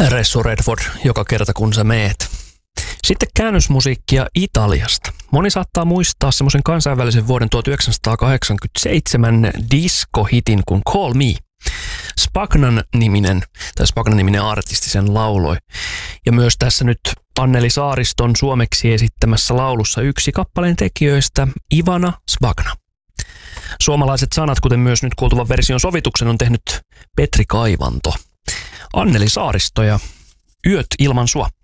Ressu Redford, joka kerta kun sä meet. Sitten käännösmusiikkia Italiasta. Moni saattaa muistaa semmoisen kansainvälisen vuoden 1987 diskohitin kuin Call Me. Spagnan-niminen artisti sen lauloi. Ja myös tässä nyt Anneli Saariston suomeksi esittämässä laulussa yksi kappaleen tekijöistä, Ivana Spagna. Suomalaiset sanat, kuten myös nyt kuultuvan version sovituksen, on tehnyt Petri Kaivanto. Anneli Saaristo ja Yöt ilman sua.